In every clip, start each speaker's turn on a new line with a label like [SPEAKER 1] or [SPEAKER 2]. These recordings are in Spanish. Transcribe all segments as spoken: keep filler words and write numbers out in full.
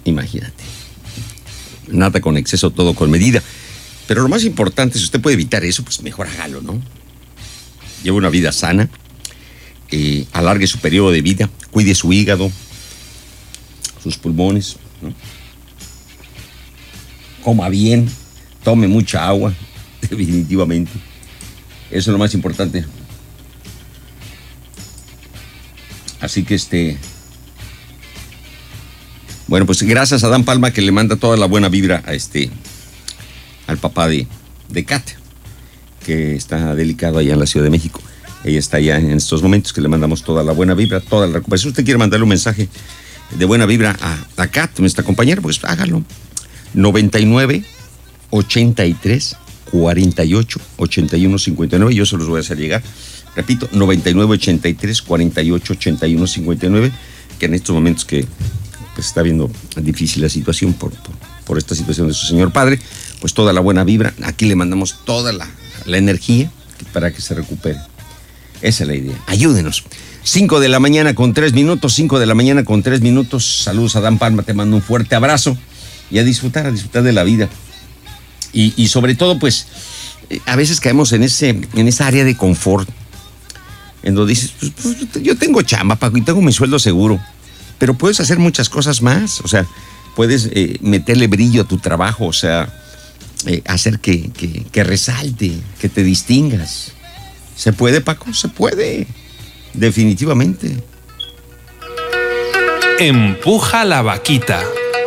[SPEAKER 1] Imagínate. Nada con exceso, todo con medida. Pero lo más importante, si usted puede evitar eso, pues mejor hágalo, ¿no? Lleve una vida sana, eh, alargue su periodo de vida, cuide su hígado, sus pulmones, ¿no? Coma bien, tome mucha agua, definitivamente. Eso es lo más importante. Así que este... Bueno, pues gracias a Dan Palma, que le manda toda la buena vibra a este... al papá de, de Kat, que está delicado allá en la Ciudad de México. Ella está allá en estos momentos, que le mandamos toda la buena vibra, toda la recuperación. Si usted quiere mandarle un mensaje de buena vibra a, a Kat, nuestra compañera, pues hágalo. noventa y nueve, ochenta y tres, cuarenta y ocho, ochenta y uno, cincuenta y nueve. Yo se los voy a hacer llegar. Repito, noventa y nueve, ochenta y tres, cuarenta y ocho, ochenta y uno, cincuenta y nueve, que en estos momentos que pues, está viendo difícil la situación por, por, por esta situación de su señor padre, pues toda la buena vibra. Aquí le mandamos toda la, la energía para que se recupere. Esa es la idea. Ayúdenos. cinco de la mañana con tres minutos, cinco de la mañana con tres minutos. Saludos a Dan Palma, te mando un fuerte abrazo y a disfrutar, a disfrutar de la vida. Y, y sobre todo, pues, a veces caemos en ese, en esa área de confort, en donde dices, pues, pues, yo tengo chamba, Paco, y tengo mi sueldo seguro, pero puedes hacer muchas cosas más. O sea, puedes eh, meterle brillo a tu trabajo, o sea, eh, hacer que, que, que resalte, que te distingas. ¿Se puede, Paco? Se puede, definitivamente.
[SPEAKER 2] Empuja la vaquita.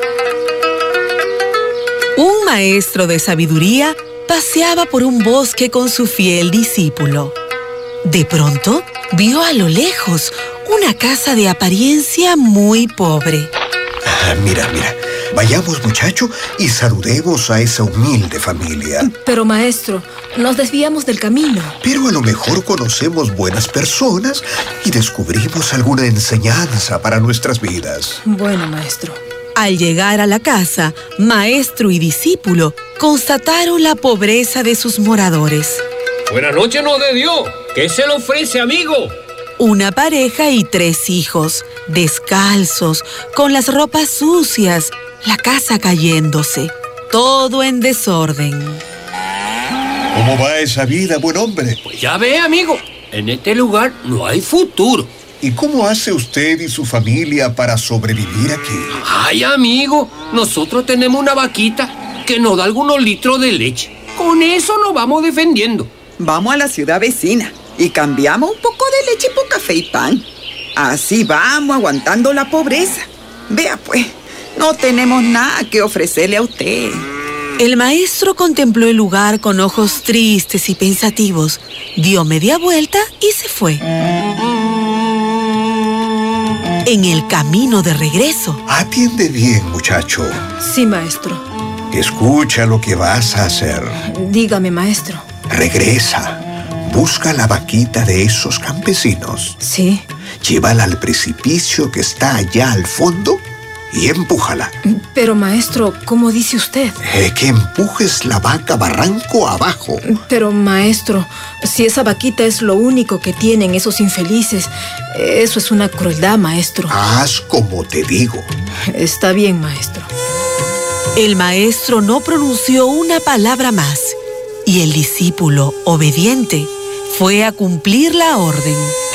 [SPEAKER 3] Un maestro de sabiduría paseaba por un bosque con su fiel discípulo. De pronto, vio a lo lejos una casa de apariencia muy pobre.
[SPEAKER 4] Ah, mira, mira. Vayamos, muchacho, y saludemos a esa humilde familia.
[SPEAKER 5] Pero, maestro, nos desviamos del camino.
[SPEAKER 4] Pero a lo mejor conocemos buenas personas y descubrimos alguna enseñanza para nuestras vidas.
[SPEAKER 5] Bueno, maestro.
[SPEAKER 3] Al llegar a la casa, maestro y discípulo constataron la pobreza de sus moradores.
[SPEAKER 6] Buenas noches nos de Dios. ¿Qué se le ofrece, amigo?
[SPEAKER 3] Una pareja y tres hijos, descalzos, con las ropas sucias, la casa cayéndose, todo en desorden.
[SPEAKER 4] ¿Cómo va esa vida, buen hombre?
[SPEAKER 6] Pues ya ve, amigo, en este lugar no hay futuro.
[SPEAKER 4] ¿Y cómo hace usted y su familia para sobrevivir aquí?
[SPEAKER 6] Ay, amigo, nosotros tenemos una vaquita que nos da algunos litros de leche. Con eso nos vamos defendiendo.
[SPEAKER 7] Vamos a la ciudad vecina y cambiamos un poco de leche por café y pan. Así vamos aguantando la pobreza. Vea pues, no tenemos nada que ofrecerle a usted.
[SPEAKER 3] El maestro contempló el lugar con ojos tristes y pensativos, dio media vuelta y se fue. En el camino de regreso.
[SPEAKER 4] Atiende bien, muchacho.
[SPEAKER 5] Sí, maestro.
[SPEAKER 4] Escucha lo que vas a hacer.
[SPEAKER 5] Dígame, maestro.
[SPEAKER 4] Regresa. Busca la vaquita de esos campesinos.
[SPEAKER 5] Sí.
[SPEAKER 4] Llévala al precipicio que está allá al fondo y empújala.
[SPEAKER 5] Pero, maestro, ¿cómo dice usted?
[SPEAKER 4] Eh, que empujes la vaca barranco abajo.
[SPEAKER 5] Pero, maestro, si esa vaquita es lo único que tienen esos infelices, eso es una crueldad, maestro.
[SPEAKER 4] Haz como te digo.
[SPEAKER 5] Está bien, maestro.
[SPEAKER 3] El maestro no pronunció una palabra más y el discípulo, obediente, fue a cumplir la orden.